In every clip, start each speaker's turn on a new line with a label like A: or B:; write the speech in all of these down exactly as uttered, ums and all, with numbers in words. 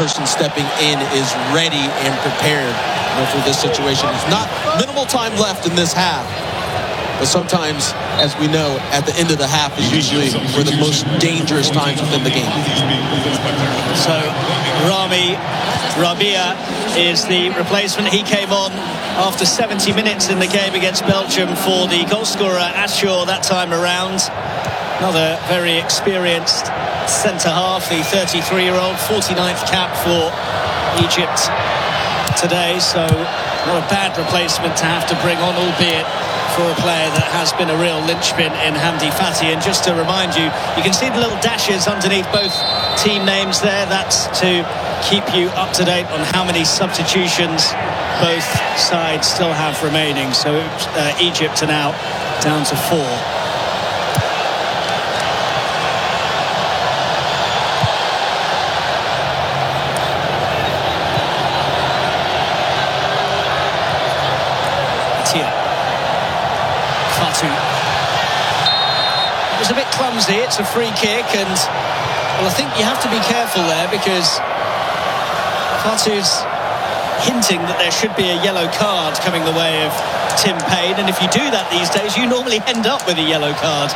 A: person stepping in is ready and prepared, you know, for this situation. It's not minimal time left in this half. But sometimes, as we know, at the end of the half is usually where the most dangerous times within the game.
B: So, Rami Rabia is the replacement. He came on after seventy minutes in the game against Belgium for the goalscorer Ashur that time around. Another very experienced centre-half, the thirty-three-year-old, forty-ninth cap for Egypt today. So, not a bad replacement to have to bring on, albeit for a player that has been a real linchpin in Hamdi Fati. And just to remind you, you can see the little dashes underneath both team names there. That's to keep you up to date on how many substitutions both sides still have remaining. So uh, Egypt are now down to four. It was a bit clumsy. It's a free kick, and well, I think you have to be careful there because Fatu's hinting that there should be a yellow card coming the way of Tim Payne, and if you do that these days, you normally end up with a yellow card.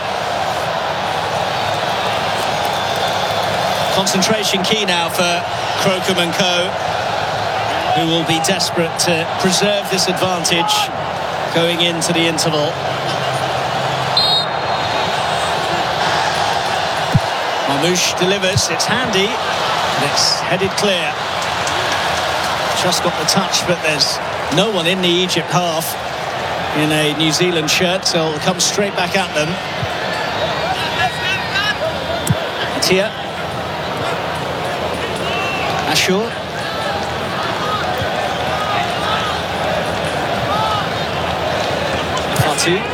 B: Concentration key now for Crocombe and Co, who will be desperate to preserve this advantage going into the interval. Marmoush delivers, it's handy, and it's headed clear. Just got the touch, but there's no one in the Egypt half in a New Zealand shirt, so it'll come straight back at them. Atia. Ashur. Fatu.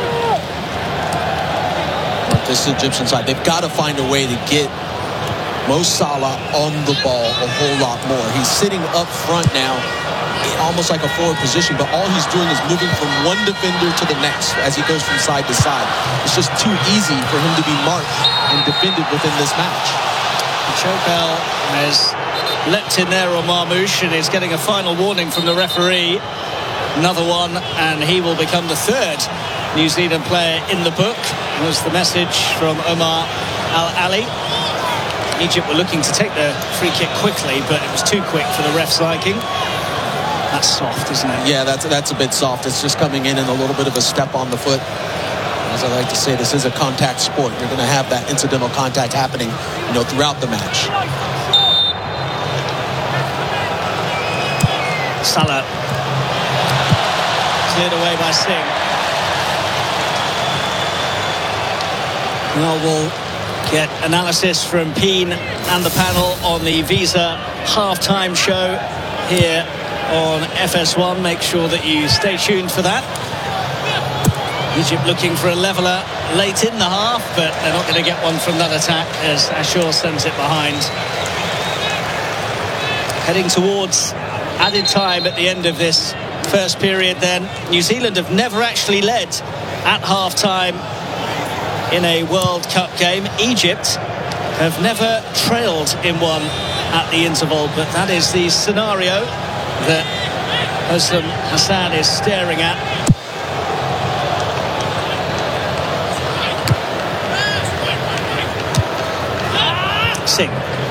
A: This Egyptian side, they've got to find a way to get Mo Salah on the ball a whole lot more. He's sitting up front now, almost like a forward position, but all he's doing is moving from one defender to the next as he goes from side to side. It's just too easy for him to be marked and defended within this match.
B: Chopel has leapt in there on Marmoush and is getting a final warning from the referee. Another one, and he will become the third New Zealand player in the book, was the message from Omar Al-Ali. Egypt were looking to take the free kick quickly, but it was too quick for the ref's liking. That's soft, isn't it?
A: Yeah, that's, that's a bit soft. It's just coming in and a little bit of a step on the foot. As I like to say, this is a contact sport. You're going to have that incidental contact happening, you know, throughout the match.
B: Salah. Cleared away by Singh. Well, we'll get analysis from Peen and the panel on the Visa halftime show here on F S one. Make sure that you stay tuned for that. Egypt looking for a leveller late in the half, but they're not going to get one from that attack as Ashur sends it behind. Heading towards added time at the end of this first period then. New Zealand have never actually led at half-time in a World Cup game. Egypt have never trailed in one at the interval, but that is the scenario that Özlem Hassan is staring at. Singh.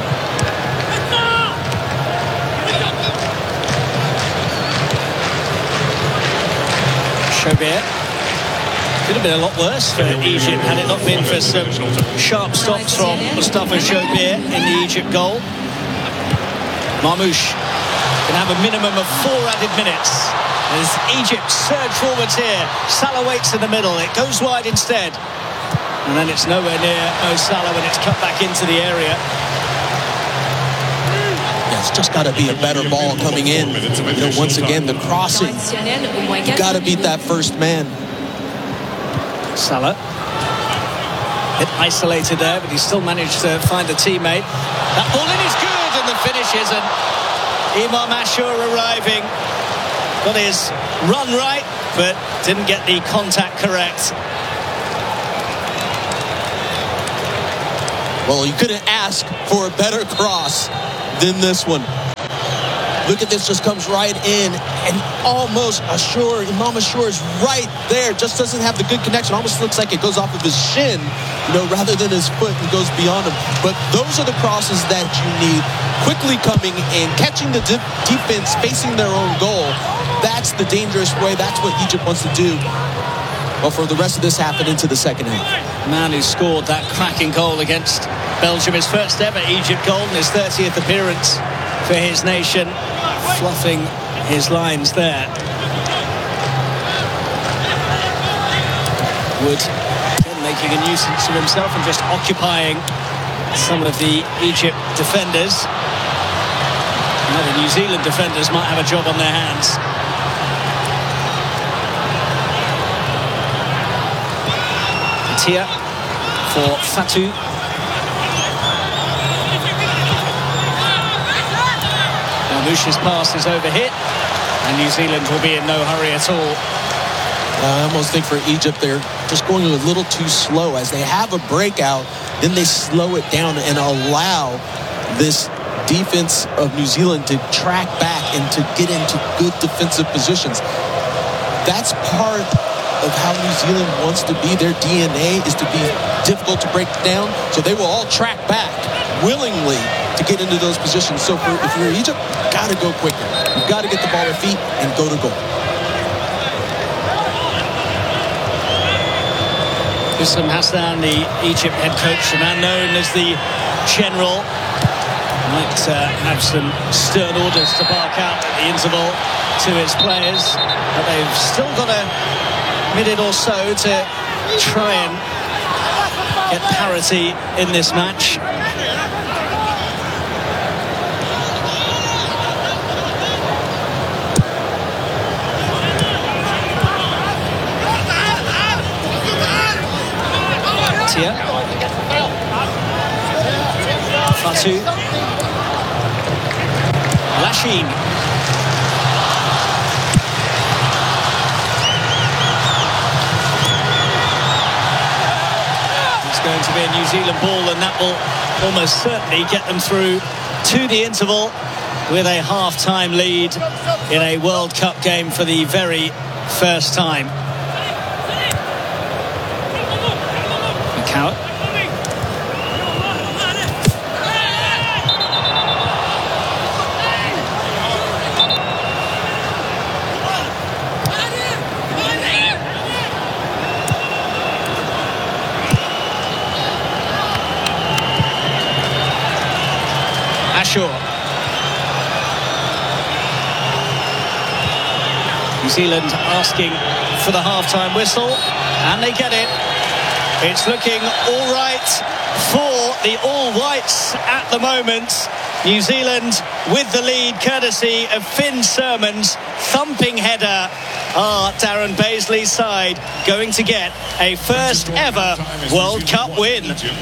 B: Shobir. Could have been a lot worse for Egypt had it not been for some sharp stops from Mustafa Shobir in the Egypt goal. Marmoush can have a minimum of four added minutes as Egypt surge forwards here. Salah waits in the middle, it goes wide instead, and then it's nowhere near Mo Salah when it's cut back into the area.
A: Yeah, it's just got to be a better ball coming in. You know, once again, the crossing, you got to beat that first man.
B: Salah, a bit isolated there, but he still managed to find a teammate. That ball in is good, and the finish is, and Imam Ashur arriving, got his run right, but didn't get the contact correct.
A: Well, you couldn't ask for a better cross than this one. Look at this, just comes right in, and almost Ashur, Imam Ashur is right there, just doesn't have the good connection. Almost looks like it goes off of his shin, you know, rather than his foot, and goes beyond him. But those are the crosses that you need, quickly coming in, catching the de- defense, facing their own goal. That's the dangerous way. That's what Egypt wants to do. Well, for the rest of this half and into the second half.
B: Man who scored that cracking goal against Belgium, his first ever Egypt goal and his thirtieth appearance for his nation, fluffing his lines there. Wood again making a nuisance of himself and just occupying some of the Egypt defenders. Now the New Zealand defenders might have a job on their hands. Here for Fatou. Mamouche's pass is overhit, and New Zealand will be in no hurry at all.
A: I almost think for Egypt, they're just going a little too slow. As they have a breakout, then they slow it down and allow this defense of New Zealand to track back and to get into good defensive positions. That's part of how New Zealand wants to be. Their D N A is to be difficult to break down, so they will all track back willingly to get into those positions. So for, if you're Egypt, you've got to go quicker. You've got to get the ball at feet and go to goal.
B: Houssam Hassan, the Egypt head coach, the man known as the General, might uh, have some stern orders to bark out at the interval to his players, but they've still got a minute or so to try and get parity in this match. Tia. Fatou. Lachine. Going to be a New Zealand ball, and that will almost certainly get them through to the interval with a half-time lead in a World Cup game for the very first time. McCowell. New Zealand asking for the half-time whistle, and they get it. It's looking all right for the All-Whites at the moment. New Zealand with the lead courtesy of Finn Sermons. Thumping header. Ah, Darren Paisley's side going to get a first ever World Cup win.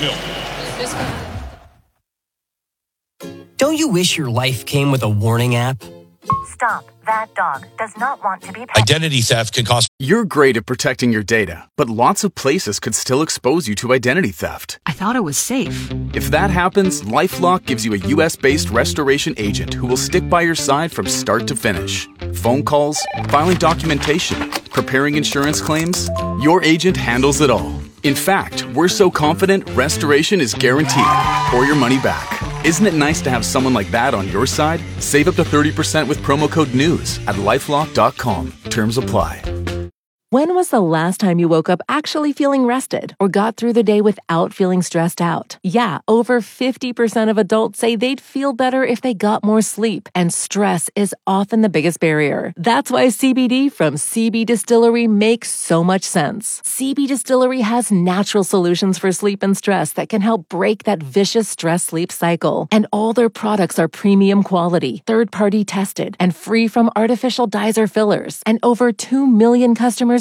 C: Don't you wish your life came with a warning app?
D: Stop. That dog does not want to be pet.
E: Identity theft can cost...
F: You're great at protecting your data, but lots of places could still expose you to identity theft.
G: I thought it was safe.
F: If that happens, LifeLock gives you a U S-based restoration agent who will stick by your side from start to finish. Phone calls, filing documentation, preparing insurance claims, your agent handles it all. In fact, we're so confident restoration is guaranteed or your money back. Isn't it nice to have someone like that on your side? Save up to thirty percent with promo code NEWS at lifelock dot com. Terms apply.
H: When was the last time you woke up actually feeling rested or got through the day without feeling stressed out? Yeah, over fifty percent of adults say they'd feel better if they got more sleep, and stress is often the biggest barrier. That's why C B D from C B Distillery makes so much sense. C B Distillery has natural solutions for sleep and stress that can help break that vicious stress-sleep cycle. And all their products are premium quality, third-party tested, and free from artificial dyes or fillers. And over two million customers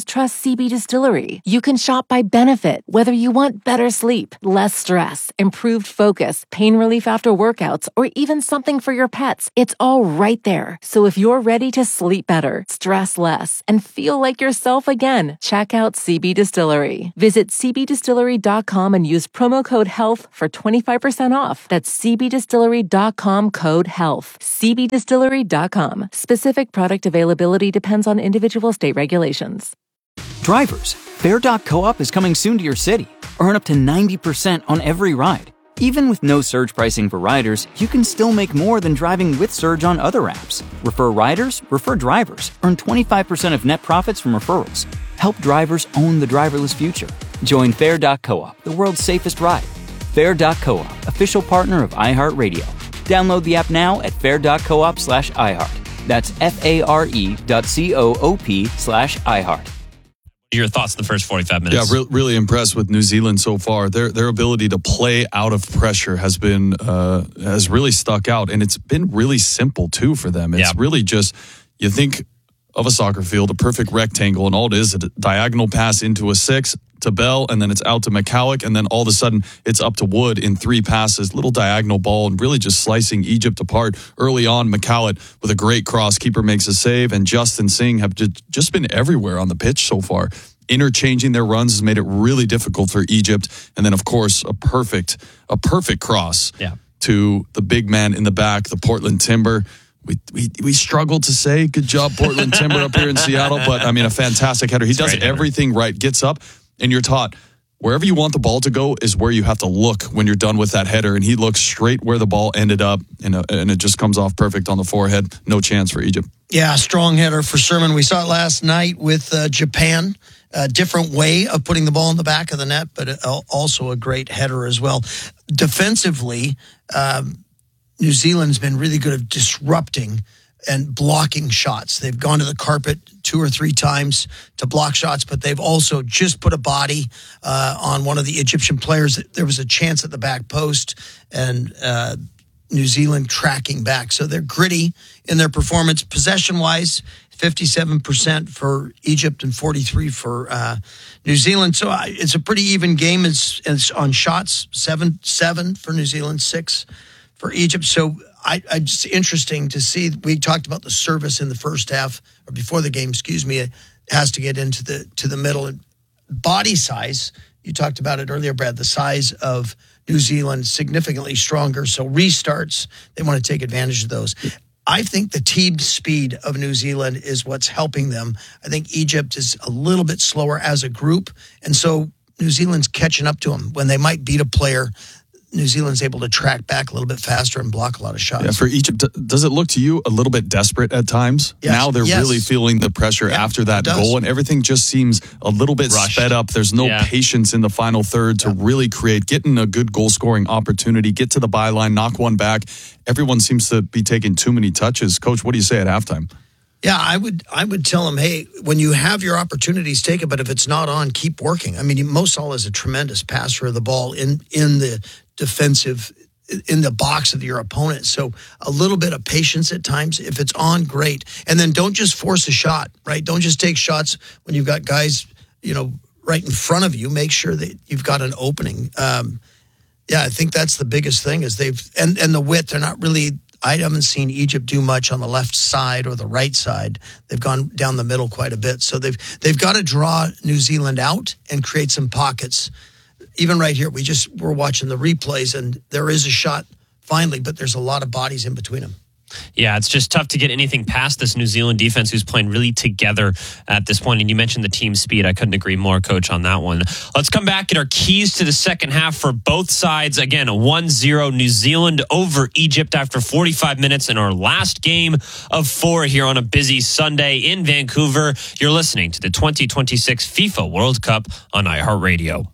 H: customers trust C B Distillery. You can shop by benefit, whether you want better sleep, less stress, improved focus, pain relief after workouts, or even something for your pets. It's all right there. So if you're ready to sleep better, stress less, and feel like yourself again, check out C B Distillery. Visit c b distillery dot com and use promo code HEALTH for twenty-five percent off. That's c b distillery dot com code HEALTH. c b distillery dot com. Specific product availability depends on individual state regulations.
E: Drivers, Fare dot coop is coming soon to your city. Earn up to ninety percent on every ride. Even with no surge pricing for riders, you can still make more than driving with Surge on other apps. Refer riders, refer drivers. Earn twenty-five percent of net profits from referrals. Help drivers own the driverless future. Join Fare dot coop, the world's safest ride. Fare dot coop, official partner of iHeartRadio. Download the app now at fare dot coop slash iHeart. That's F-A-R-E dot C-O-O-P slash iHeart.
G: Your thoughts in the first forty-five minutes?
I: Yeah, re- really impressed with New Zealand so far. Their their ability to play out of pressure has been uh, has really stuck out, and it's been really simple too for them. It's
G: yeah.
I: really just, you think of a soccer field, a perfect rectangle, and all it is a diagonal pass into a six to Bell, and then it's out to McCallick, and then all of a sudden it's up to Wood in three passes, little diagonal ball, and really just slicing Egypt apart. Early on, McCallick with a great cross, keeper makes a save, and Justin Singh have just been everywhere on the pitch so far. Interchanging their runs has made it really difficult for Egypt, and then of course a perfect, a perfect cross
G: yeah.
I: to the big man in the back, the Portland Timber. We we we struggle to say good job, Portland Timber up here in Seattle, but I mean a fantastic header. He does everything right, gets up. And you're taught wherever you want the ball to go is where you have to look when you're done with that header. And he looks straight where the ball ended up, and, uh, and it just comes off perfect on the forehead. No chance for Egypt.
J: Yeah, strong header for Sermon. We saw it last night with uh, Japan. A different way of putting the ball in the back of the net, but also a great header as well. Defensively, um, New Zealand's been really good at disrupting and blocking shots. They've gone to the carpet two or three times to block shots, but they've also just put a body uh, on one of the Egyptian players. There was a chance at the back post, and uh, New Zealand tracking back. So they're gritty in their performance. Possession-wise, fifty-seven percent for Egypt and forty-three for uh, New Zealand. So uh, it's a pretty even game. It's, it's on shots, seven, seven for New Zealand, six for Egypt. So I, I just interesting to see. We talked about the service in the first half, or before the game, excuse me. It has to get into the to the middle. And body size, you talked about it earlier, Brad. The size of New Zealand significantly stronger. So restarts, they want to take advantage of those. I think the team speed of New Zealand is what's helping them. I think Egypt is a little bit slower as a group, and so New Zealand's catching up to them. When they might beat a player, New Zealand's able to track back a little bit faster and block a lot of shots.
I: Yeah, for Egypt, does it look to you a little bit desperate at times?
J: Yes.
I: Now they're
J: yes.
I: really feeling the pressure
J: yeah,
I: after that goal, and everything just seems a little bit
G: rushed.
I: sped up. There's no
G: yeah.
I: patience in the final third to yeah. really create, getting a good goal-scoring opportunity, get to the byline, knock one back. Everyone seems to be taking too many touches. Coach, what do you say at halftime?
J: Yeah, I would I would tell him, hey, when you have your opportunities, take it, but if it's not on, keep working. I mean, Mo Salah is a tremendous passer of the ball in, in the defensive, in the box of your opponent. So a little bit of patience at times. If it's on, great. And then don't just force a shot, right? Don't just take shots when you've got guys, you know, right in front of you. Make sure that you've got an opening. Um, yeah, I think that's the biggest thing is they've, and, and the width, they're not really, I haven't seen Egypt do much on the left side or the right side. They've gone down the middle quite a bit. So they've they've got to draw New Zealand out and create some pockets. Even right here, we just we're watching the replays, and there is a shot finally, but there's a lot of bodies in between them.
G: Yeah, it's just tough to get anything past this New Zealand defense who's playing really together at this point. And you mentioned the team speed. I couldn't agree more, Coach, on that one. Let's come back at our keys to the second half for both sides. Again, a one zero New Zealand over Egypt after forty-five minutes in our last game of four here on a busy Sunday in Vancouver. You're listening to the twenty twenty-six FIFA World Cup on iHeartRadio.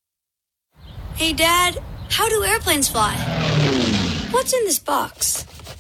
K: Hey, Dad, how do airplanes fly? What's in this box?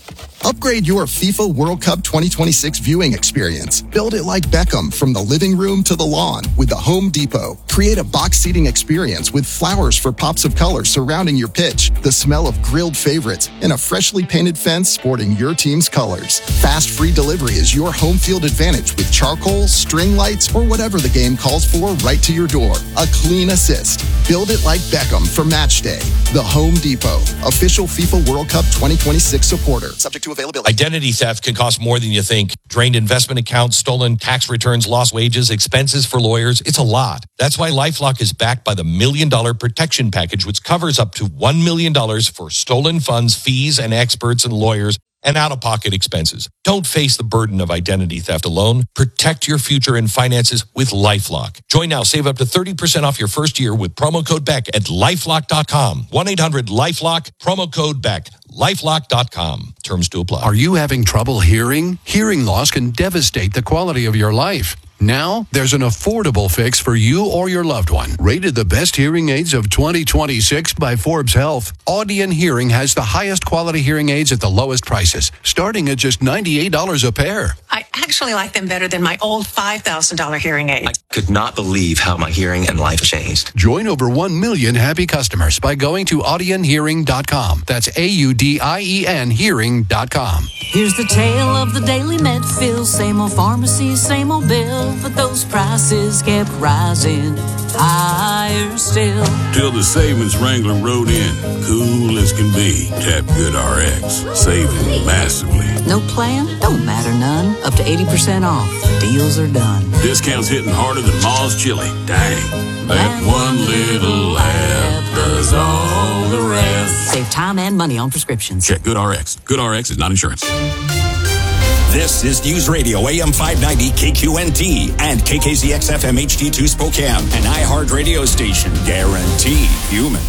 K: Upgrade your FIFA World Cup twenty twenty-six viewing experience. Build it like Beckham from the living room to the lawn with the Home Depot. Create a box seating experience with flowers for pops of color surrounding your pitch, the smell of grilled favorites, and a freshly painted fence sporting your team's colors. Fast free delivery is your home field advantage with charcoal, string lights, or whatever the game calls for right to your door. A clean assist. Build it like Beckham for match day. The Home Depot, official FIFA World Cup twenty twenty-six supporter. Subject to availability.
L: Identity theft can cost more than you think. Drained investment accounts, stolen tax returns, lost wages, expenses for lawyers. It's a lot. That's why LifeLock is backed by the Million Dollar Protection Package, which covers up to one million dollars for stolen funds, fees, and experts and lawyers, and out-of-pocket expenses. Don't face the burden of identity theft alone. Protect your future and finances with LifeLock. Join now. Save up to thirty percent off your first year with promo code Beck at lifelock dot com. one eight hundred lifelock, promo code Beck. lifelock dot com. Terms to apply.
M: Are you having trouble hearing? Hearing loss can devastate the quality of your life. Now, there's an affordable fix for you or your loved one. Rated the best hearing aids of twenty twenty-six by Forbes Health, Audion Hearing has the highest quality hearing aids at the lowest prices, starting at just ninety-eight dollars a pair.
N: I actually like them better than my old five thousand dollars hearing aid.
O: I could not believe how my hearing and life changed.
M: Join over one million happy customers by going to audion hearing dot com. That's A U D I E N hearing dot com.
P: Here's the tale of the daily med fill. Same old pharmacy, same old bill. But those prices kept rising higher still.
Q: Till the savings Wrangler rode in, cool as can be. Tap GoodRx, saving massively.
P: No plan? Don't matter none. Up to eighty percent off. Deals are done.
Q: Discounts hitting harder than Ma's chili. Dang. That one little app does all the rest.
P: Save time and money on prescriptions.
Q: Check GoodRx. GoodRx is not insurance.
R: This is News Radio A M five ninety K Q N T and K K Z X F M H D two Spokane, an iHeart radio station guaranteed human.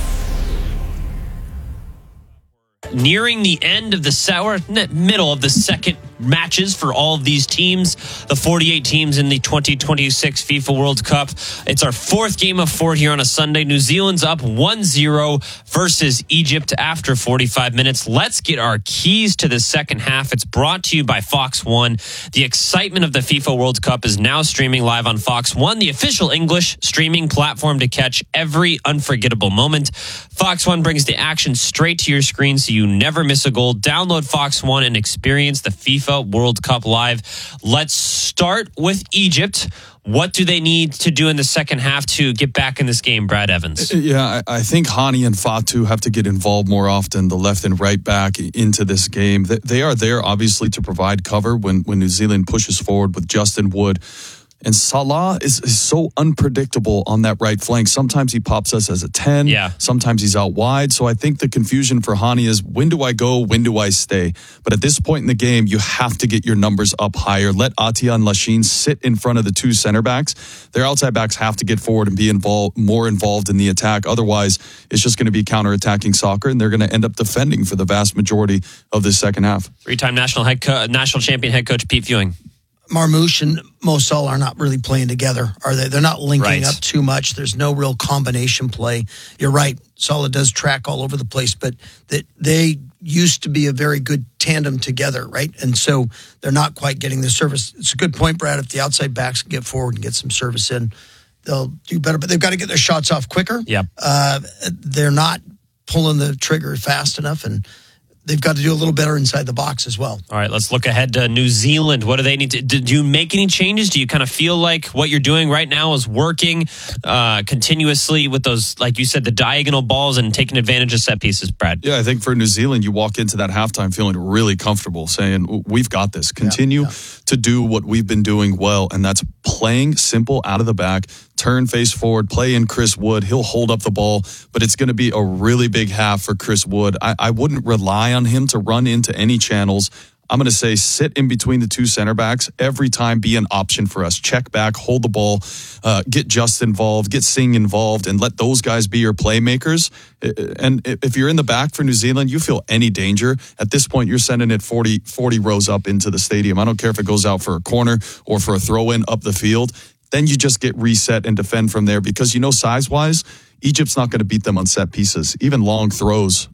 G: Nearing the end of the sour middle of the second matches for all of these teams, the forty-eight teams in the twenty twenty-six FIFA World Cup. It's our fourth game of four here on a Sunday. New Zealand's up one zero versus Egypt after forty-five minutes. Let's get our keys to the second half. It's brought to you by Fox One. The excitement of the FIFA World Cup is now streaming live on Fox One, the official English streaming platform to catch every unforgettable moment. Fox One brings the action straight to your screen so you never miss a goal. Download Fox One and experience the FIFA World Cup live. Let's start with Egypt. What do they need to do in the second half to get back in this game, Brad Evans?
I: Yeah, I think Hani and Fatu have to get involved more often, the left and right back, into this game. They are there, obviously, to provide cover when, when New Zealand pushes forward with Justin Wood. And Salah is, is so unpredictable on that right flank. Sometimes he pops us as a ten.
G: Yeah.
I: Sometimes he's out wide. So I think the confusion for Hani is, when do I go? When do I stay? But at this point in the game, you have to get your numbers up higher. Let Atiya and Lachine sit in front of the two center backs. Their outside backs have to get forward and be involved, more involved in the attack. Otherwise, it's just going to be counterattacking soccer, and they're going to end up defending for the vast majority of the second half.
G: Three-time national head co- national champion head coach Pete Fewing.
J: Marmouche and Mo Salah are not really playing together, are they? They're not linking
G: right.
J: up too much. There's no real combination play. You're right. Salah does track all over the place, but that they used to be a very good tandem together, right? And so they're not quite getting the service. It's a good point, Brad. If the outside backs can get forward and get some service in, they'll do better. But they've got to get their shots off quicker.
G: Yep.
J: Uh, they're not pulling the trigger fast enough, and they've got to do a little better inside the box as well.
G: All right, let's look ahead to New Zealand. What do they need to do? Do you make any changes? Do you kind of feel like what you're doing right now is working uh, continuously with those, like you said, the diagonal balls and taking advantage of set pieces, Brad?
I: Yeah, I think for New Zealand, you walk into that halftime feeling really comfortable, saying, we've got this. Continue yeah, yeah. to do what we've been doing well, and that's playing simple out of the back, turn face forward, play in Chris Wood. He'll hold up the ball, but it's going to be a really big half for Chris Wood. I, I wouldn't rely on him to run into any channels. I'm going to say sit in between the two center backs every time, be an option for us. Check back, hold the ball, uh, get Just involved, get Singh involved, and let those guys be your playmakers. And if you're in the back for New Zealand, you feel any danger. At this point, you're sending it forty, forty rows up into the stadium. I don't care if it goes out for a corner or for a throw-in up the field. Then you just get reset and defend from there because, you know, size-wise, Egypt's not going to beat them on set pieces, even long throws. So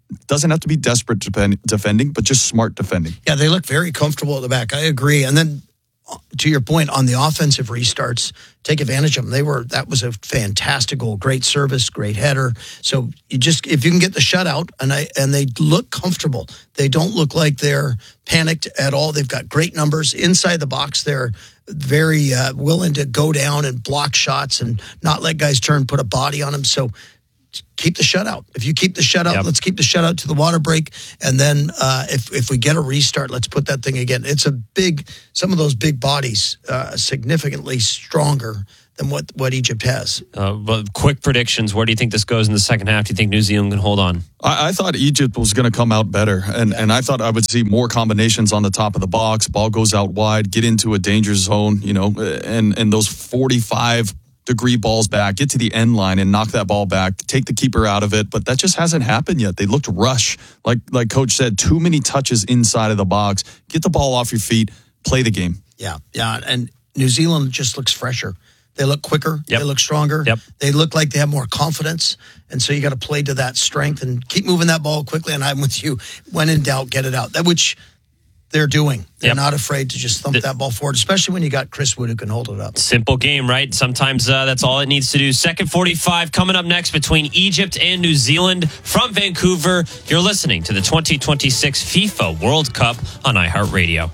I: doesn't have to be desperate defend, defending, but just smart defending.
J: Yeah, they look very comfortable at the back. I agree. And then to your point on the offensive restarts, take advantage of them. They were that was a fantastic goal, great service, great header. So you just if you can get the shutout, and I and they look comfortable. They don't look like they're panicked at all. They've got great numbers inside the box. They're very uh, willing to go down and block shots and not let guys turn, put a body on them. So keep the shutout. If you keep the shutout, yep. let's keep the shutout to the water break. And then uh, if if we get a restart, let's put that thing again. It's a big, some of those big bodies, uh, significantly stronger than what, what Egypt has.
G: Uh, but quick predictions. Where do you think this goes in the second half? Do you think New Zealand can hold on?
I: I, I thought Egypt was going to come out better. And, yeah. and I thought I would see more combinations on the top of the box. Ball goes out wide, get into a danger zone, you know, and, and those forty-five degree balls back, get to the end line and knock that ball back, take the keeper out of it. But that just hasn't happened yet. They looked rush. Like like Coach said, too many touches inside of the box. Get the ball off your feet, play the game.
J: Yeah, yeah. And New Zealand just looks fresher. They look quicker.
G: Yep.
J: They look stronger.
G: Yep.
J: They look like they have more confidence. And so you got to play to that strength and keep moving that ball quickly. And I'm with you. When in doubt, get it out. That which they're doing. They're yep. not afraid to just thump the, that ball forward, especially when you got Chris Wood who can hold it up.
G: Simple game, right? Sometimes uh, that's all it needs to do. Second forty-five coming up next between Egypt and New Zealand from Vancouver. You're listening to the twenty twenty-six FIFA World Cup on iHeartRadio.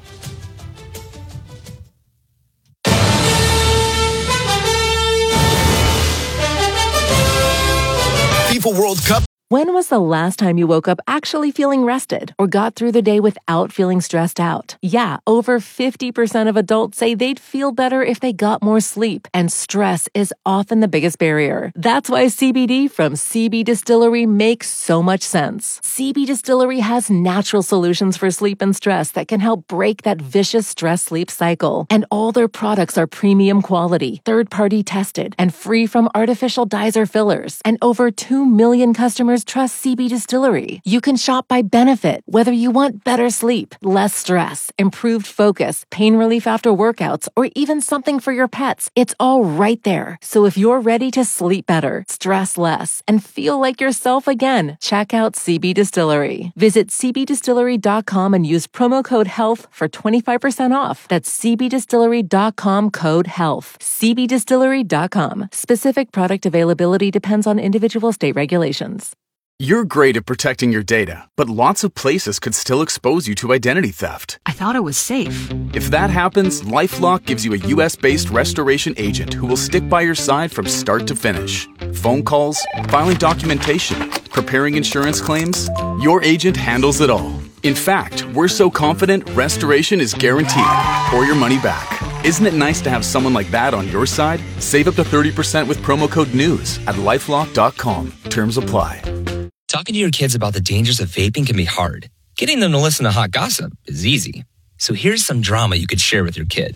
R: FIFA World Cup.
H: When was the last time you woke up actually feeling rested or got through the day without feeling stressed out? Yeah, over fifty percent of adults say they'd feel better if they got more sleep, and stress is often the biggest barrier. That's why C B D from C B Distillery makes so much sense. C B Distillery has natural solutions for sleep and stress that can help break that vicious stress-sleep cycle. And all their products are premium quality, third-party tested, and free from artificial dyes or fillers. And over two million customers trust C B Distillery. You can shop by benefit, whether you want better sleep, less stress, improved focus, pain relief after workouts, or even something for your pets. It's all right there. So if you're ready to sleep better, stress less, and feel like yourself again, check out C B Distillery. Visit c b distillery dot com and use promo code HEALTH for twenty-five percent off. That's c b distillery dot com code HEALTH. c b distillery dot com. Specific product availability depends on individual state regulations.
F: You're great at protecting your data, but lots of places could still expose you to identity theft.
S: I thought it was safe.
F: If that happens, LifeLock gives you a U S-based restoration agent who will stick by your side from start to finish. Phone calls, filing documentation, preparing insurance claims, your agent handles it all. In fact, we're so confident restoration is guaranteed or your money back. Isn't it nice to have someone like that on your side? Save up to thirty percent with promo code NEWS at lifelock dot com. Terms apply.
T: Talking to your kids about the dangers of vaping can be hard. Getting them to listen to hot gossip is easy. So here's some drama you could share with your kid.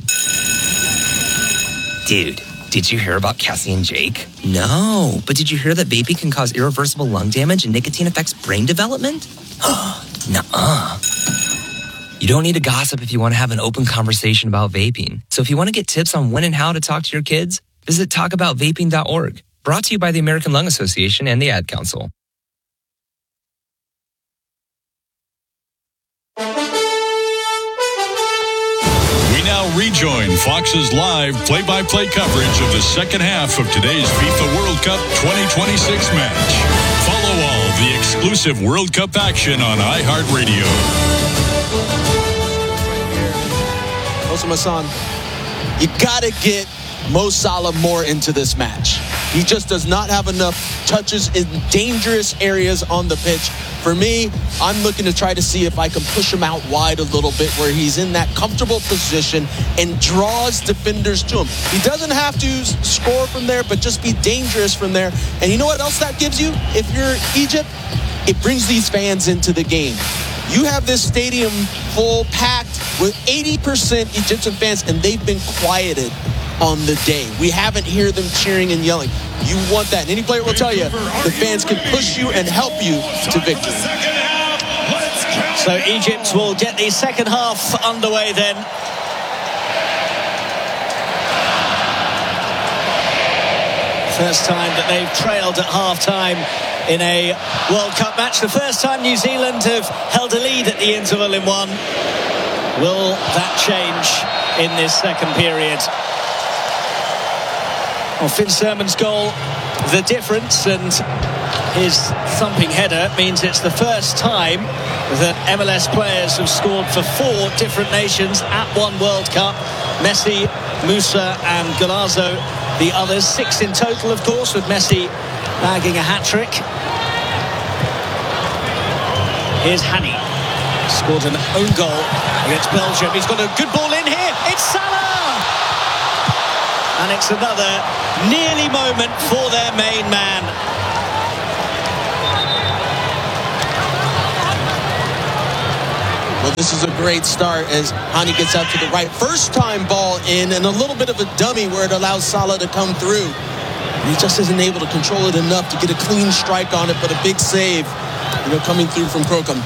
T: Dude, did you hear about Cassie and Jake? No, but did you hear that vaping can cause irreversible lung damage and nicotine affects brain development? Nuh-uh. You don't need to gossip if you want to have an open conversation about vaping. So if you want to get tips on when and how to talk to your kids, visit talk about vaping dot org. Brought to you by the American Lung Association and the Ad Council.
Q: Now rejoin Fox's live play-by-play coverage of the second half of today's FIFA World Cup twenty twenty-six match. Follow all the exclusive World Cup action on iHeartRadio.
A: Osama Hassan, you got to get Mo Salah more into this match. He just does not have enough touches in dangerous areas on the pitch. For me, I'm looking to try to see if I can push him out wide a little bit where he's in that comfortable position and draws defenders to him. He doesn't have to score from there, but just be dangerous from there. And you know what else that gives you? If you're Egypt, it brings these fans into the game. You have this stadium full, packed with eighty percent Egyptian fans, and they've been quieted on the day. We haven't heard them cheering and yelling. You want that. And any player will tell you, the fans can push you and help you to victory.
B: So Egypt will get the second half underway then. First time that they've trailed at half-time in a World Cup match. The first time New Zealand have held a lead at the interval in one. Will that change in this second period? Well, Finn Surman's goal, the difference, and his thumping header means it's the first time that M L S players have scored for four different nations at one World Cup. Messi, Musa and Golazo, the others. Six in total, of course, with Messi bagging a hat-trick. Here's Hani. Scored an own goal against Belgium. He's got a good ball in here. It's Salah! And it's another nearly moment for their main man.
A: Well, this is a great start as Hani gets out to the right. First time ball in, and a little bit of a dummy where it allows Salah to come through. He just isn't able to control it enough to get a clean strike on it, but a big save, you know, coming through from Krokam.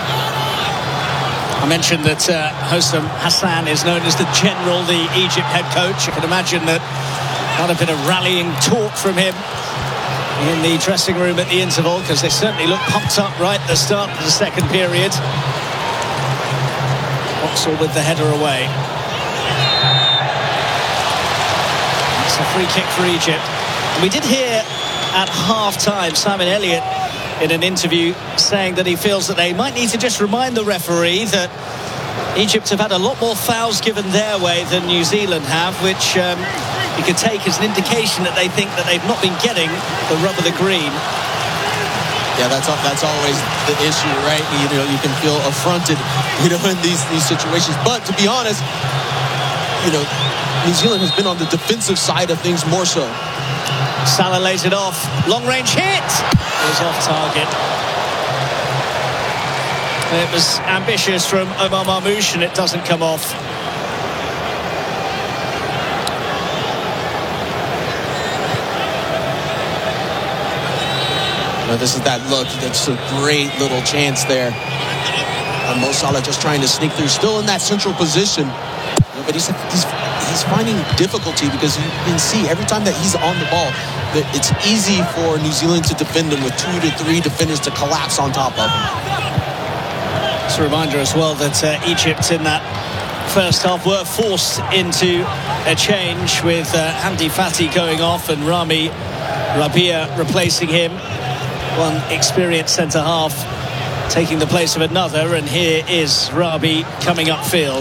B: I mentioned that uh, Hossam Hassan is known as the general, the Egypt head coach. You can imagine that had a bit of rallying talk from him in the dressing room at the interval, because they certainly look pumped up right at the start of the second period. Boxall with the header away. It's a free kick for Egypt. And we did hear at half-time Simon Elliott in an interview saying that he feels that they might need to just remind the referee that Egypt have had a lot more fouls given their way than New Zealand have, which um, you could take as an indication that they think that they've not been getting the rub of the green.
A: Yeah, that's that's always the issue, right? You know, you can feel affronted, you know, in these these situations. But to be honest, you know, New Zealand has been on the defensive side of things more so.
B: Salah lays it off. Long range hit is off target. It was ambitious from Omar Marmoush, and it doesn't come off.
A: Well, this is that look. That's a great little chance there. And Mo Salah just trying to sneak through, still in that central position. But he's, he's, he's finding difficulty because you can see every time that he's on the ball, that it's easy for New Zealand to defend him with two to three defenders to collapse on top of him.
B: It's a reminder as well that uh, Egypt in that first half were forced into a change with uh, Hamdi Fati going off and Rami Rabia replacing him. One experienced centre-half taking the place of another, and here is Rabi coming upfield.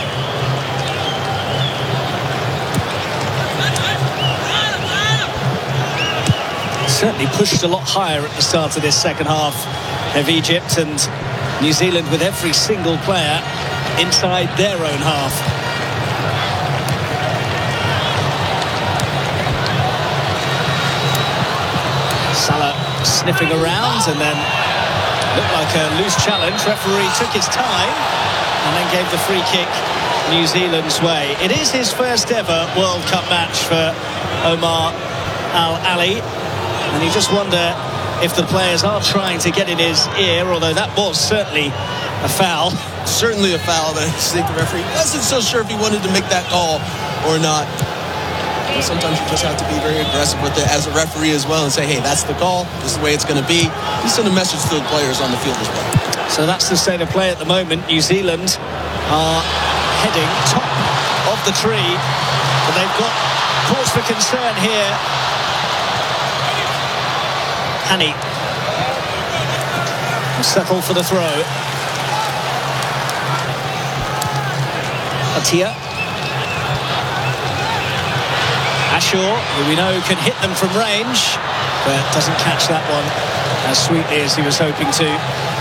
B: Certainly pushed a lot higher at the start of this second half of Egypt, and New Zealand with every single player inside their own half. Salah sniffing around, and then looked like a loose challenge. Referee took his time and then gave the free kick New Zealand's way. It is his first ever World Cup match for Omar Al Ali, and you just wonder if the players are trying to get in his ear, although that was certainly a foul.
A: Certainly a foul, but I think the referee wasn't so sure if he wanted to make that call or not. And sometimes you just have to be very aggressive with it as a referee as well and say, hey, that's the call, this is the way it's going to be. You send a message to the players on the field as well.
B: So that's the state of play at the moment. New Zealand are heading top of the tree, but they've got cause for concern here. Hani will settle for the throw. Atia. Ashur, who we know can hit them from range, but doesn't catch that one as sweetly as he was hoping to.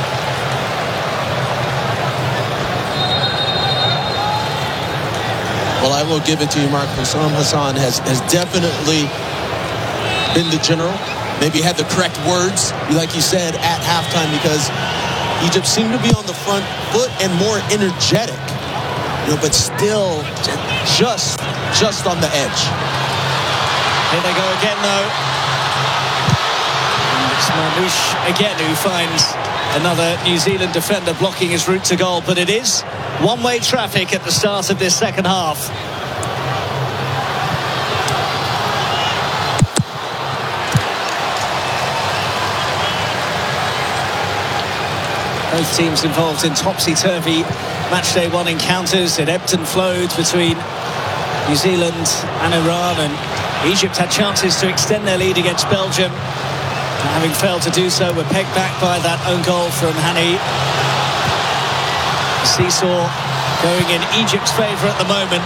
A: Well, I will give it to you, Mark. Hossam Hassan has, has definitely been the general. Maybe had the correct words, like you said, at halftime, because Egypt seemed to be on the front foot and more energetic, you know, but still just, just on the edge.
B: Here they go again, though. And it's Marmoush again who finds another New Zealand defender blocking his route to goal, but it is one-way traffic at the start of this second half. Both teams involved in topsy-turvy matchday one encounters. It ebbed and flowed between New Zealand and Iran, and Egypt had chances to extend their lead against Belgium. And having failed to do so, were pegged back by that own goal from Hani. The seesaw going in Egypt's favour at the moment.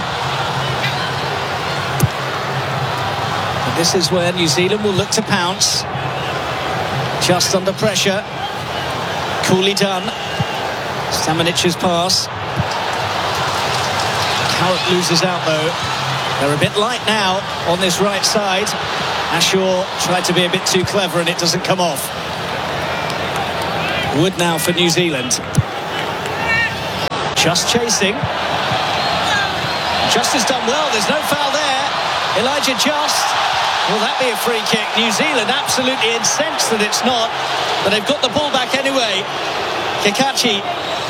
B: But this is where New Zealand will look to pounce. Just under pressure. Coolly done. Stamenic's pass. Cowart loses out though. They're a bit light now on this right side. Ashaw tried to be a bit too clever and it doesn't come off. Wood now for New Zealand. Just chasing. Just has done well. There's no foul there. Elijah Just. Will that be a free kick? New Zealand absolutely incensed that it's not, but they've got the ball back anyway. Kikachi.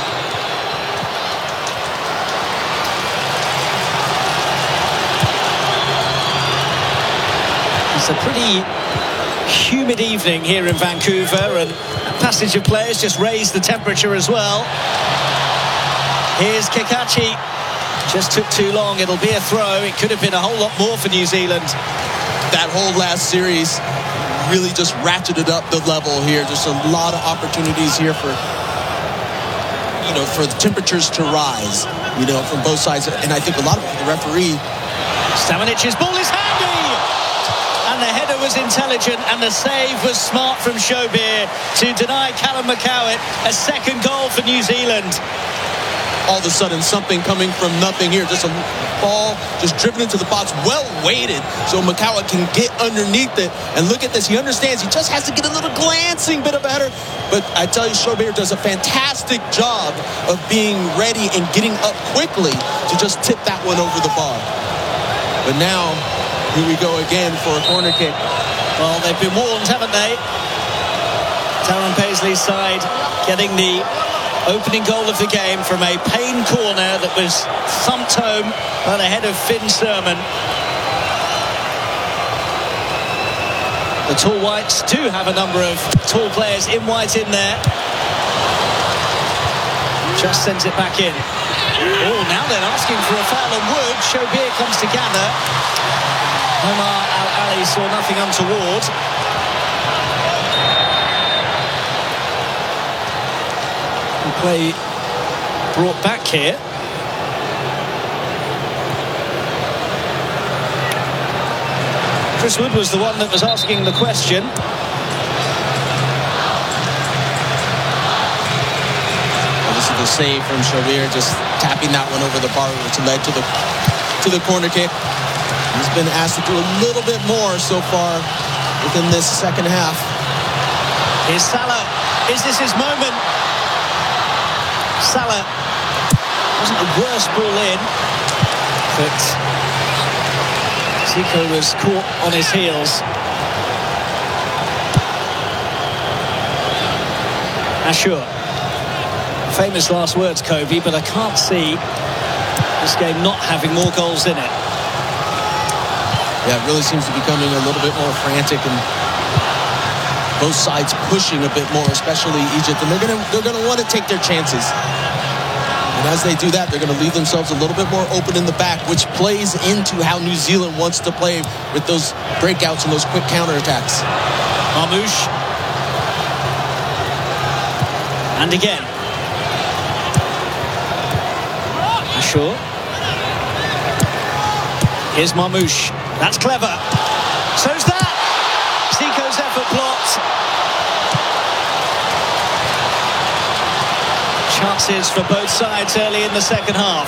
B: It's a pretty humid evening here in Vancouver, and a passage of players just raised the temperature as well. Here's Kikachi. Just took too long. It'll be a throw. It could have been a whole lot more for New Zealand.
A: That whole last series really just ratcheted up the level here. Just a lot of opportunities here for, you know, for the temperatures to rise, you know, from both sides. And I think a lot of the referee.
B: Stamenic's ball is handy! And the header was intelligent and the save was smart from Shobir to deny Callum McCowart a second goal for New Zealand.
A: All of a sudden, something coming from nothing here. Just a ball just driven into the box, well weighted, so McCowart can get underneath it. And look at this. He understands he just has to get a little glancing bit of a header. But I tell you, Shobir does a fantastic job of being ready and getting up quickly to just tip that one over the bar. But now, here we go again for a corner kick.
B: Well, they've been warned, haven't they? Tyrone Paisley's side getting the opening goal of the game from a Payne corner that was thumped home by the head of Finn Sermon. The tall whites do have a number of tall players in white in there. Just sends it back in. Oh, now they're asking for a foul on Wood. Shobir comes to gather. Omar Al-Ali saw nothing untoward. Play brought back here. Chris Wood was the one that was asking the question.
A: Well, this is the save from Shobir, just tapping that one over the bar, which led to the to the corner kick. He's been asked to do a little bit more so far within this second half.
B: Here's Salah. Is this his moment? Salah wasn't the worst ball in, but Zico was caught on his heels. Ashaw. Famous last words, Kobe, but I can't see this game not having more goals in it.
A: Yeah, it really seems to be becoming a little bit more frantic, and both sides pushing a bit more, especially Egypt, and they're gonna they're gonna want to take their chances. And as they do that, they're going to leave themselves a little bit more open in the back, which plays into how New Zealand wants to play with those breakouts and those quick counterattacks.
B: Marmouche. And again. Ashaw. Here's Marmouche. That's clever. So's that. Zico's effort blocked. Chances for both sides early in the second half.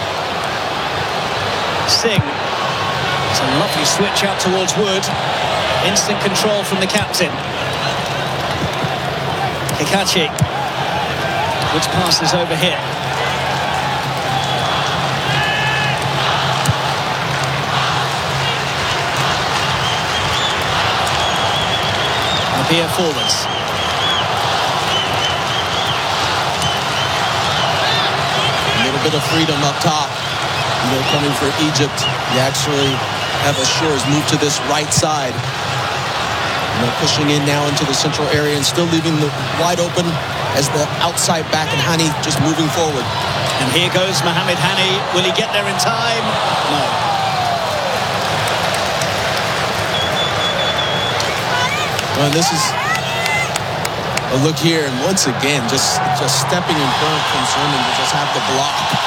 B: Singh. It's a lovely switch out towards Wood. Instant control from the captain. Kikachi. Wood's pass is over here. Abia forwards.
A: Bit of freedom up top, you know, coming for Egypt. You actually have Ashour's move to this right side, you know, pushing in now into the central area and still leaving the wide open as the outside back, and Hani just moving forward.
B: And here goes Mohamed Hani. Will he get there in time? No.
A: Well, this is a look here, and once again, just just stepping in front from Sermon to just have the block.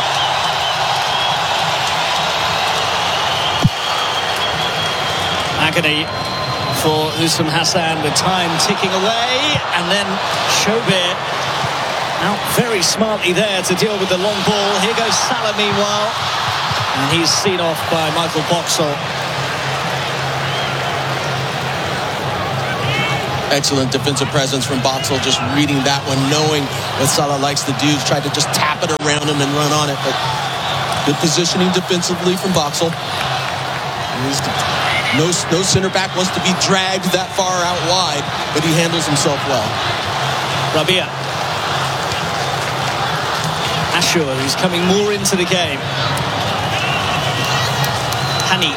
B: Agony for Husam Hassan with time ticking away, and then Shobir out very smartly there to deal with the long ball. Here goes Salah meanwhile, and he's seen off by Michael Boxall.
A: Excellent defensive presence from Boxall, just reading that one, knowing what Salah likes to do, tried to just tap it around him and run on it, but good positioning defensively from Boxall. No, no center back wants to be dragged that far out wide, but he handles himself well.
B: Rabia. Ashur, who's coming more into the game. Hani.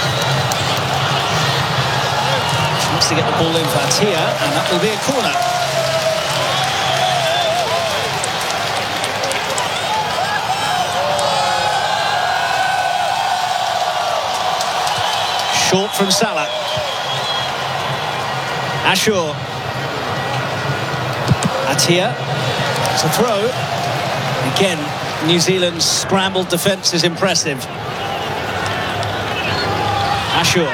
B: Wants to get the ball in for Atia, and that will be a corner. Short from Salah. Ashur. Atia. It's a throw. Again, New Zealand's scrambled defence is impressive. Ashur.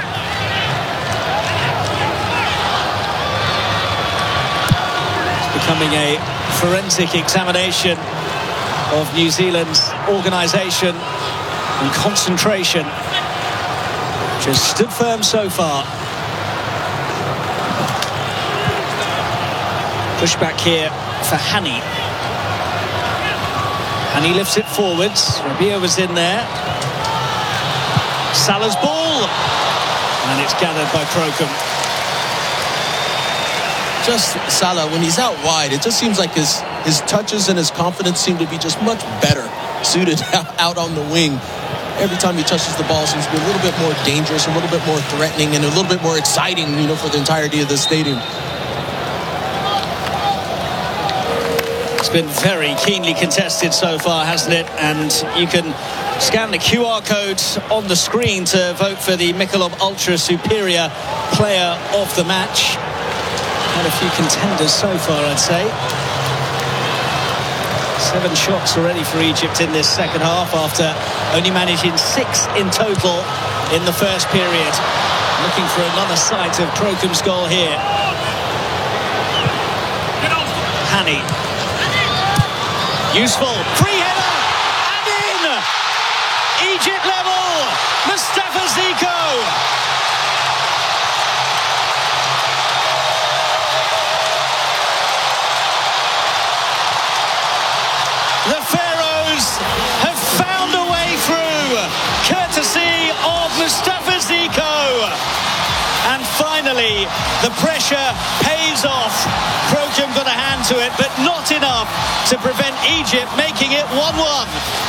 B: It's becoming a forensic examination of New Zealand's organisation and concentration. Just stood firm so far. Push back here for Hani. And he lifts it forwards. Rabia was in there. Salah's ball. And it's gathered by Crocombe.
A: Just Salah, when he's out wide, it just seems like his, his touches and his confidence seem to be just much better suited out on the wing. Every time he touches the ball, seems to be a little bit more dangerous, a little bit more threatening, and a little bit more exciting, you know, for the entirety of the stadium.
B: It's been very keenly contested so far, hasn't it? And you can scan the Q R code on the screen to vote for the Michelob Ultra Superior Player of the Match. Had a few contenders so far, I'd say. Seven shots already for Egypt in this second half after only managing six in total in the first period. Looking for another sight of Crocombe's goal here. Hani. Useful. Free header. And in! Egypt level. Mustafa Ziko. The Pharaohs have found a way through, courtesy of Mustafa Ziko. And finally, the pressure pays off. Crocombe got a hand to it, but not enough to prevent Egypt making it one one.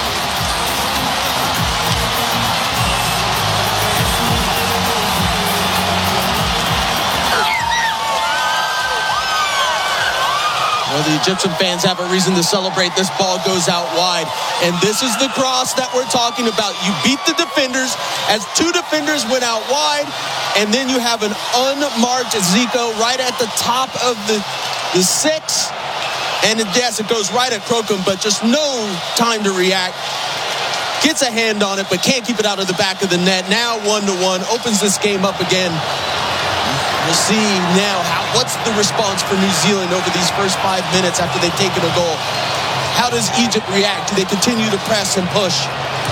A: Well, the Egyptian fans have a reason to celebrate. This ball goes out wide. And this is the cross that we're talking about. You beat the defenders as two defenders went out wide. And then you have an unmarked Zico right at the top of the, the six. And yes, it goes right at Crocombe, but just no time to react. Gets a hand on it, but can't keep it out of the back of the net. Now one to one, opens this game up again. We'll see now how, what's the response for New Zealand over these first five minutes after they've taken a goal. How does Egypt react? Do they continue to press and push?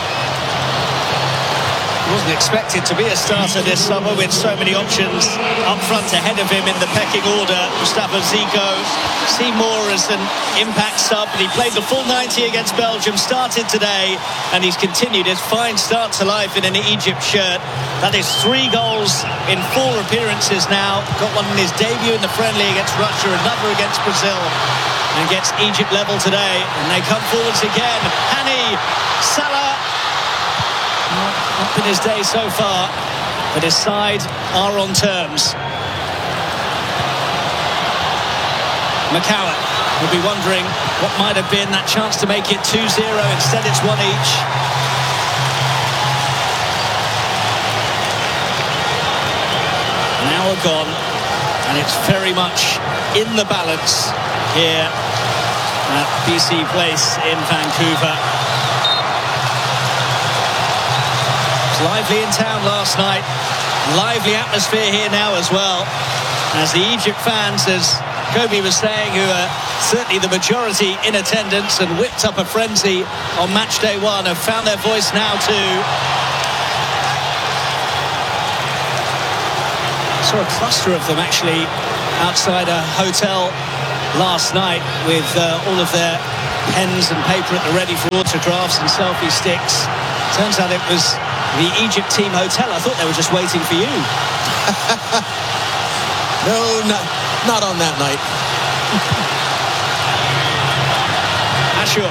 B: Wasn't expected to be a starter this summer with so many options up front ahead of him in the pecking order. Mustafa Ziko, Seymour as an impact sub, but he played the full ninety against Belgium, started today, and he's continued his fine start to life in an Egypt shirt. That is three goals in four appearances now. Got one in his debut in the friendly against Russia, another against Brazil, and gets Egypt level today. And they come forwards again. Hani, Salah. Not been his day so far, but his side are on terms. McCowan. We'll be wondering what might have been that chance to make it two zero. Instead, it's one each. An hour gone, and it's very much in the balance here at B C Place in Vancouver. It was lively in town last night. Lively atmosphere here now as well, as the Egypt fans, as Kobe was saying, who are certainly the majority in attendance and whipped up a frenzy on match day one, have found their voice now too. I saw a cluster of them actually outside a hotel last night with uh, all of their pens and paper at the ready for autographs and selfie sticks. Turns out it was the Egypt team hotel. I thought they were just waiting for you.
A: No, not, not on that night.
B: Ashur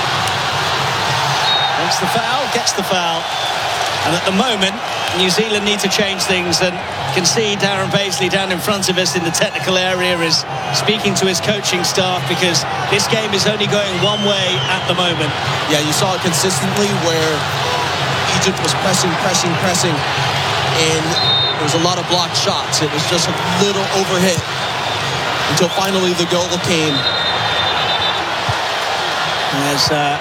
B: wants the foul, gets the foul. And at the moment, New Zealand need to change things, and can see Darren Paisley down in front of us in the technical area is speaking to his coaching staff, because this game is only going one way at the moment.
A: Yeah, you saw it consistently where Egypt was pressing, pressing, pressing, and there was a lot of blocked shots. It was just a little overhit until finally the goal came.
B: As, uh,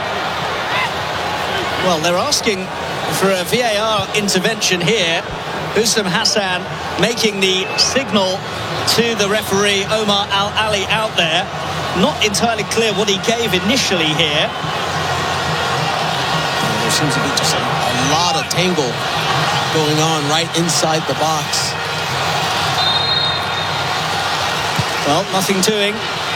B: well, they're asking for a V A R intervention here. Hussam Hassan making the signal to the referee Omar Al Ali out there. Not entirely clear what he gave initially here.
A: There seems to be just a, a lot of tangle going on right inside the box.
B: Well, nothing doing.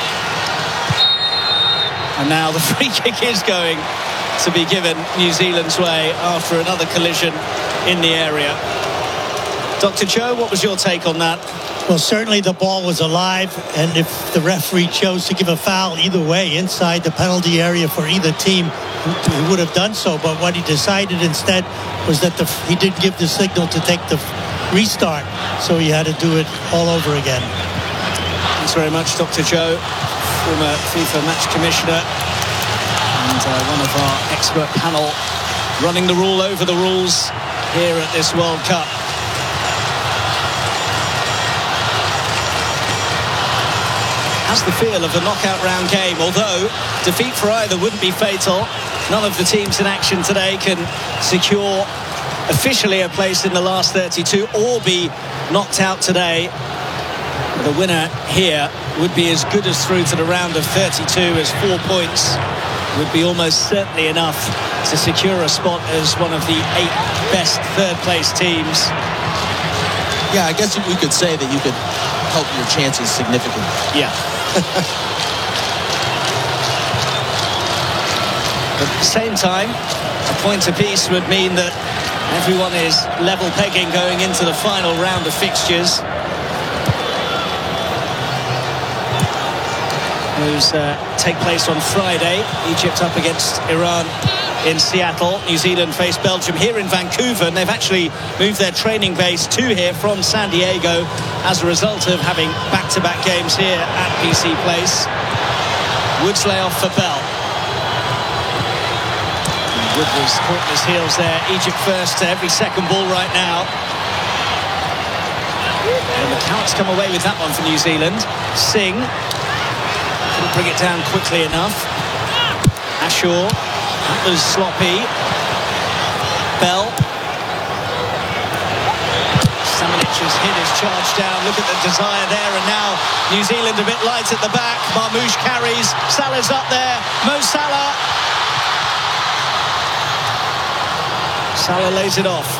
B: And now the free kick is going to be given New Zealand's way after another collision in the area. Doctor Joe, what was your take on that?
S: Well, certainly the ball was alive, and if the referee chose to give a foul either way inside the penalty area for either team, he would have done so. But what he decided instead was that the, he didn't give the signal to take the restart, so he had to do it all over again.
B: Thanks very much, Doctor Joe, former FIFA match commissioner and uh, one of our expert panel running the rule over the rules here at this World Cup. Has the feel of a knockout round game, although defeat for either wouldn't be fatal. None of the teams in action today can secure officially a place in the last thirty-two or be knocked out today. The winner here would be as good as through to the round of thirty-two, as four points would be almost certainly enough to secure a spot as one of the eight best third place teams.
A: Yeah, I guess we could say that you could help your chances significantly.
B: Yeah. But at the same time, a point apiece would mean that everyone is level pegging going into the final round of fixtures. Those uh, take place on Friday. Egypt up against Iran in Seattle. New Zealand face Belgium here in Vancouver, and they've actually moved their training base to here from San Diego as a result of having back-to-back games here at B C Place. Woods lay off for Bell. Wood was caught in his heels there. Egypt first to every second ball right now. And the Counts come away with that one for New Zealand. Singh couldn't bring it down quickly enough. Ashur, that was sloppy. Bell. Samanic has hit his charge down. Look at the desire there, and now New Zealand a bit light at the back. Marmoush carries. Salah's up there. Mo Salah. Salah lays it off.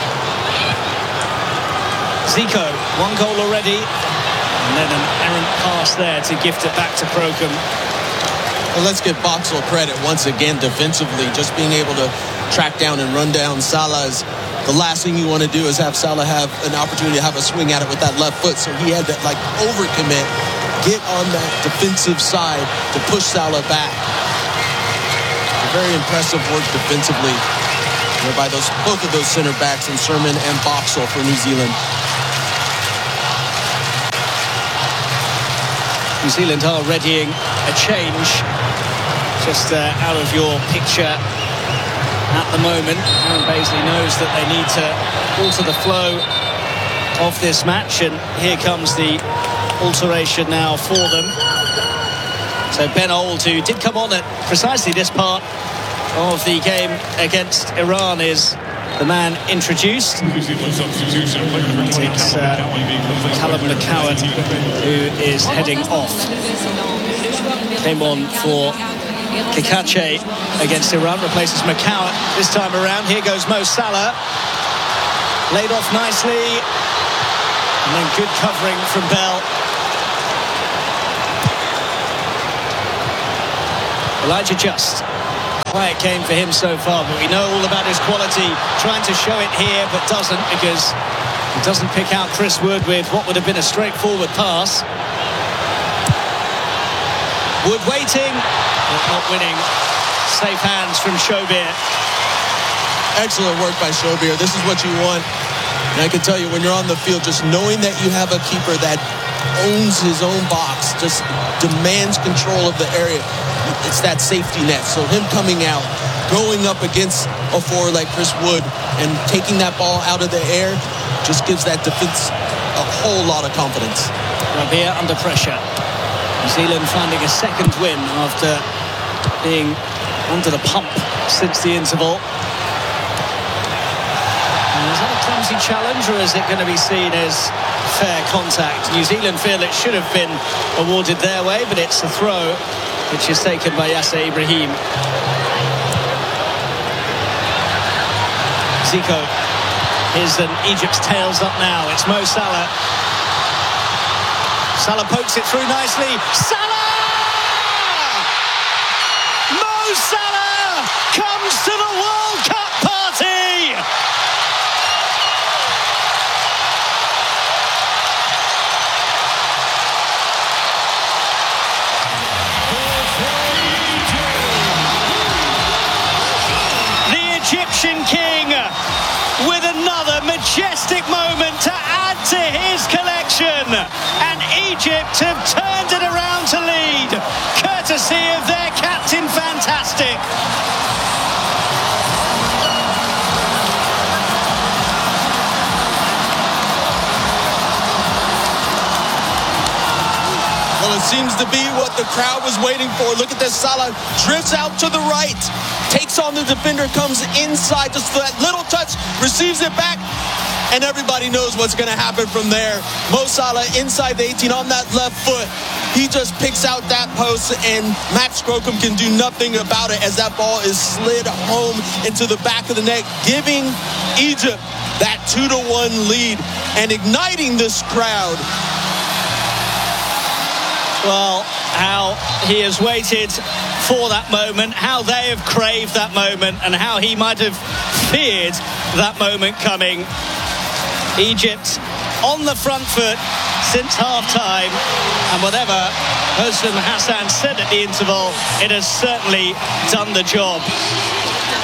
B: Zico, one goal already. And then an errant pass there to gift it back to Procom.
A: Well, let's give Boxall credit once again defensively. Just being able to track down and run down Salah's. The last thing you want to do is have Salah have an opportunity to have a swing at it with that left foot. So he had to like overcommit, get on that defensive side to push Salah back. Very impressive work defensively by those both of those center backs, and Sermon and Boxall for New Zealand.
B: New Zealand are readying a change. Just uh, out of your picture at the moment. Aaron Baisley knows that they need to alter the flow of this match, and here comes the alteration now for them. So Ben Old, who did come on at precisely this part of the game against Iran, is the man introduced. It's uh, Callum McCowan who is heading off. Came on for Kikache against Iran, replaces McCowan this time around. Here goes Mo Salah. Laid off nicely. And then good covering from Bell. Elijah Just. Quiet game for him so far, but we know all about his quality. Trying to show it here, but doesn't, because he doesn't pick out Chris Wood with what would have been a straightforward pass. Wood waiting, but not winning. Safe hands from Shobir.
A: Excellent work by Shobir. This is what you want. And I can tell you, when you're on the field, just knowing that you have a keeper that owns his own box, just demands control of the area. It's that safety net. So him coming out, going up against a forward like Chris Wood and taking that ball out of the air just gives that defense a whole lot of confidence.
B: Rabia under pressure. New Zealand finding a second win after being under the pump since the interval. And is that a clumsy challenge, or is it going to be seen as fair contact? New Zealand feel it should have been awarded their way, but it's a throw which is taken by Yasser Ibrahim. Zico. Here's an Egypt's tails up now. It's Mo Salah. Salah pokes it through nicely. Salah! Mo Salah comes to the World Cup party! Egyptian king with another majestic moment to add to his collection, and Egypt have turned it around to lead courtesy of their captain. Fantastic.
A: Well, it seems to be what the crowd was waiting for. Look at this. Salah drifts out to the right, takes on the defender, comes inside, just for that little touch, receives it back, and everybody knows what's going to happen from there. Mo Salah inside the eighteen on that left foot. He just picks out that post, and Max Crocombe can do nothing about it as that ball is slid home into the back of the net, giving Egypt that two to one lead and igniting this crowd.
B: Well, how he has waited for that moment, how they have craved that moment, and how he might have feared that moment coming. Egypt on the front foot since half-time, and whatever Hosam Hassan said at the interval, it has certainly done the job.